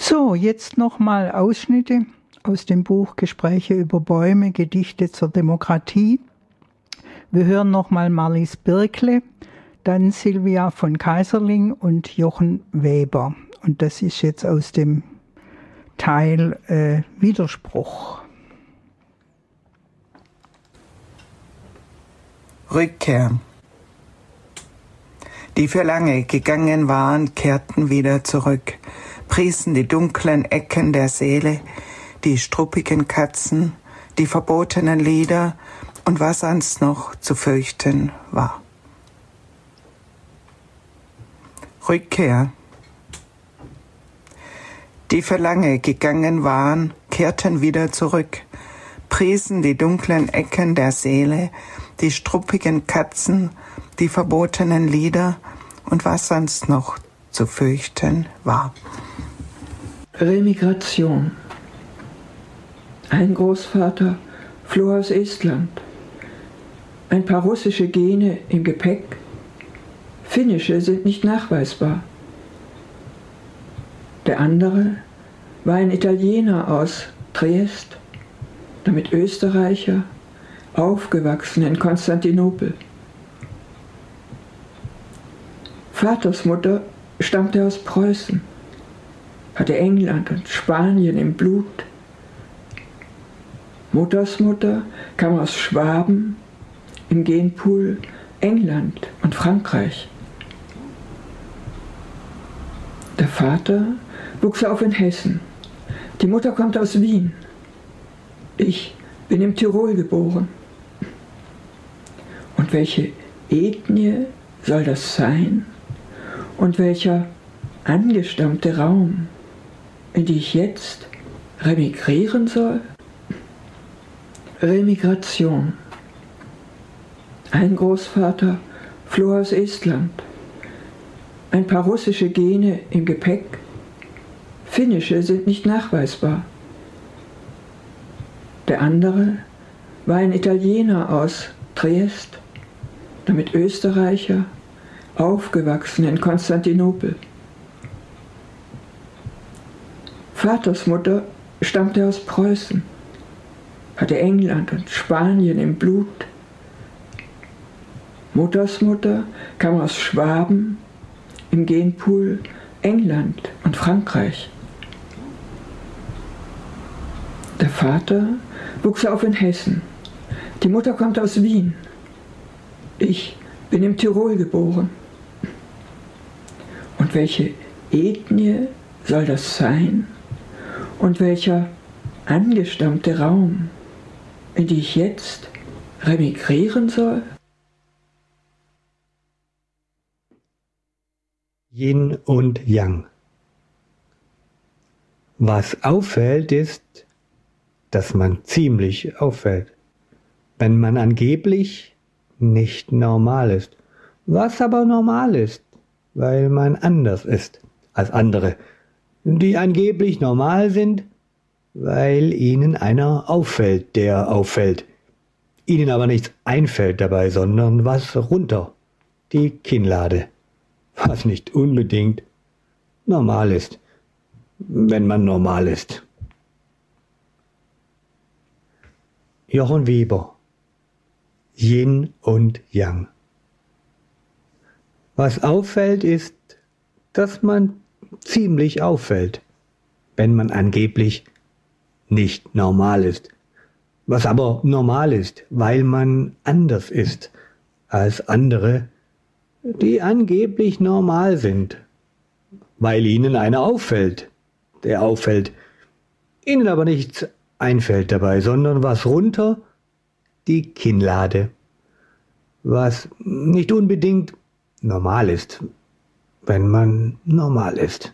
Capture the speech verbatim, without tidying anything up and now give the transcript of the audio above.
So, jetzt nochmal Ausschnitte aus dem Buch Gespräche über Bäume, Gedichte zur Demokratie. Wir hören nochmal Marlies Birkle, dann Silvia von Kaiserling und Jochen Weber. Und das ist jetzt aus dem Teil äh, Widerspruch. Rückkehr. Die für lange gegangen waren, kehrten wieder zurück, priesen die dunklen Ecken der Seele, die struppigen Katzen, die verbotenen Lieder und was sonst noch zu fürchten war. Rückkehr. Die für lange gegangen waren, kehrten wieder zurück, priesen die dunklen Ecken der Seele, die struppigen Katzen, die verbotenen Lieder und was sonst noch zu fürchten war. Remigration. Ein Großvater floh aus Estland. Ein paar russische Gene im Gepäck. Finnische sind nicht nachweisbar. Der andere war ein Italiener aus Triest, damit Österreicher, aufgewachsen in Konstantinopel. Vaters Mutter stammte aus Preußen, hatte England und Spanien im Blut. Mutters Mutter kam aus Schwaben, im Genpool England und Frankreich. Der Vater wuchs auf in Hessen, die Mutter kommt aus Wien. Ich bin im Tirol geboren. Und welche Ethnie soll das sein? Und welcher angestammte Raum, in die ich jetzt remigrieren soll? Remigration. Ein Großvater floh aus Estland. Ein paar russische Gene im Gepäck. Finnische sind nicht nachweisbar. Der andere war ein Italiener aus Triest, damit Österreicher, aufgewachsen in Konstantinopel. Vaters Mutter stammte aus Preußen, hatte England und Spanien im Blut. Mutters Mutter kam aus Schwaben, im Genpool England und Frankreich. Der Vater wuchs auf in Hessen, die Mutter kommt aus Wien. Ich bin im Tirol geboren. Und welche Ethnie soll das sein? Und welcher angestammte Raum, in die ich jetzt remigrieren soll? Yin und Yang. Was auffällt, ist, dass man ziemlich auffällt, wenn man angeblich nicht normal ist. Was aber normal ist, weil man anders ist als andere, die angeblich normal sind, weil ihnen einer auffällt, der auffällt. Ihnen aber nichts einfällt dabei, sondern was runter, die Kinnlade, was nicht unbedingt normal ist, wenn man normal ist. Jochen Weber. Yin und Yang. Was auffällt ist, dass man ziemlich auffällt, wenn man angeblich nicht normal ist. Was aber normal ist, weil man anders ist als andere, die angeblich normal sind, weil ihnen einer auffällt, der auffällt, ihnen aber nichts einfällt dabei, sondern was runter, die Kinnlade, was nicht unbedingt normal ist, wenn man normal ist.